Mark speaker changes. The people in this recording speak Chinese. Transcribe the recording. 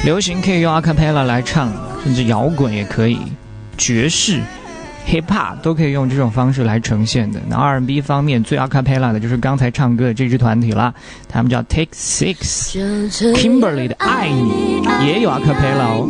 Speaker 1: 流行可以用 acapella 来唱，甚至摇滚也可以，爵士 hip hop 都可以用这种方式来呈现的。那 R&B 方面最 acapella 的就是刚才唱歌的这支团体啦，他们叫 Take 6， Kimberly 的爱你也有 acapella 哦。